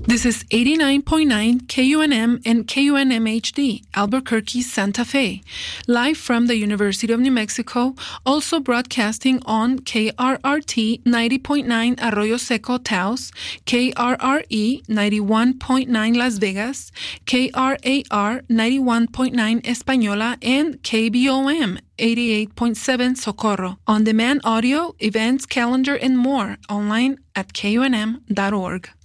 This is 89.9 KUNM and KUNM-HD, Albuquerque, Santa Fe, live from the University of New Mexico, also broadcasting on KRRT 90.9 Arroyo Seco, Taos, KRRE 91.9 Las Vegas, KRAR 91.9 Española, and KBOM 88.7 Socorro. On-demand audio, events, calendar, and more online at KUNM.org.